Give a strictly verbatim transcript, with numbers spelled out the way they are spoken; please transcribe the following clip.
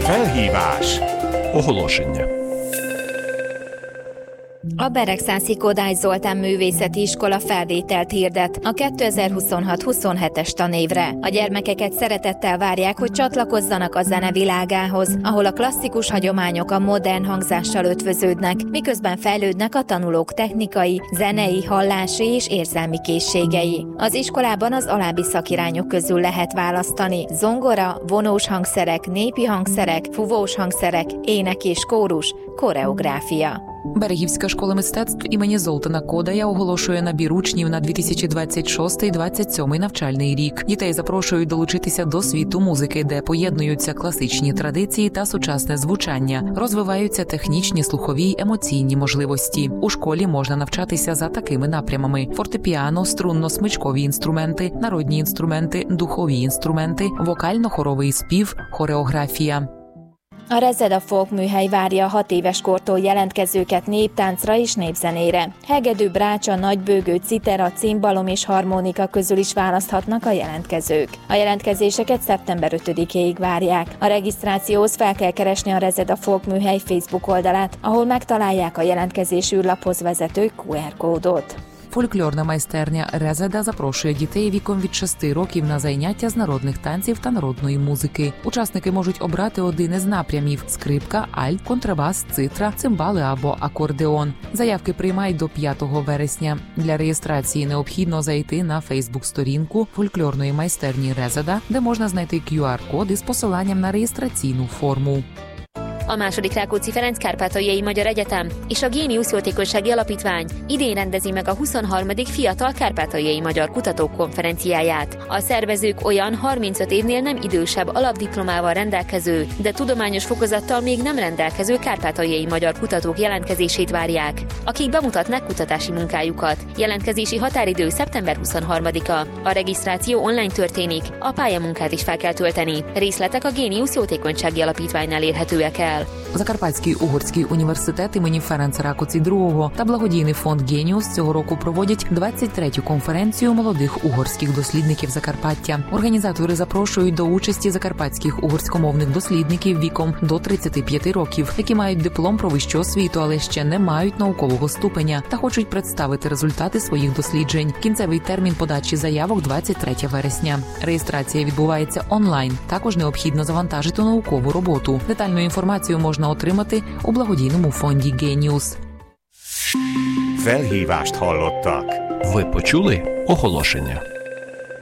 Felhívás. Oголошення. A Beregszászi Kodály Zoltán Művészeti Iskola felvételt hirdet a kétezer-huszonhat huszonhetes tanévre. A gyermekeket szeretettel várják, hogy csatlakozzanak a zene világához, ahol a klasszikus hagyományok a modern hangzással ötvöződnek, miközben fejlődnek a tanulók technikai, zenei, hallási és érzelmi készségei. Az iskolában az alábbi szakirányok közül lehet választani: zongora, vonós hangszerek, népi hangszerek, fúvós hangszerek, ének és kórus, koreográfia. Берегівська школа мистецтв імені Золтана Кодая оголошує набір учнів на дві тисячі двадцять шостий - двадцять сьомий навчальний рік. Дітей запрошують долучитися до світу музики, де поєднуються класичні традиції та сучасне звучання, розвиваються технічні, слухові й емоційні можливості. У школі можна навчатися за такими напрямами: фортепіано, струнно-смичкові інструменти, народні інструменти, духові інструменти, вокально-хоровий спів, хореографія. A Rezeda Folk műhely várja a hat éves kortól jelentkezőket néptáncra és népzenére. Hegedű, brácsa, nagybőgő, citera, cimbalom és harmonika közül is választhatnak a jelentkezők. A jelentkezéseket szeptember ötödikéig várják. A regisztrációhoz fel kell keresni a Rezeda Folk műhely Facebook oldalát, ahol megtalálják a jelentkezés űrlaphoz vezető кю ар kódot. Фольклорна майстерня «Резеда» запрошує дітей віком від шести років на заняття з народних танців та народної музики. Учасники можуть обрати один із напрямів – скрипка, альт, контрабас, цитра, цимбали або акордеон. Заявки приймають до п'ятого вересня. Для реєстрації необхідно зайти на фейсбук-сторінку фольклорної майстерні «Резеда», де можна знайти кю ар kód із посиланням на реєстраційну форму. A második Rákóczi Ferenc Kárpátaljai Magyar Egyetem és a Géniusz Jótékonysági Alapítvány idén rendezi meg a huszonharmadik Fiatal Kárpátaljai Magyar Kutatók Konferenciáját. A szervezők olyan harmincöt évnél nem idősebb alapdiplomával rendelkező, de tudományos fokozattal még nem rendelkező kárpátaljai magyar kutatók jelentkezését várják, akik bemutatnak kutatási munkájukat. Jelentkezési határidő szeptember huszonharmadika. A regisztráció online történik, a pályamunkát is fel kell tölteni. Részletek a Géniusz Jótékonysági Alapítványnál érhetőek el. Закарпатський угорський університет імені Ференца Ракоці другого та благодійний фонд «Геніус» цього року проводять двадцять третю конференцію молодих угорських дослідників Закарпаття. Організатори запрошують до участі закарпатських угорськомовних дослідників віком до тридцяти п'яти років, які мають диплом про вищу освіту, але ще не мають наукового ступеня та хочуть представити результати своїх досліджень. Кінцевий термін подачі заявок – двадцять третє вересня. Реєстрація відбувається онлайн. Також необхідно завантажити наукову роботу. Детальну інформацію можна отримати у благодійному фонді «Геніус». Felhívást hallottak. Ви почули оголошення.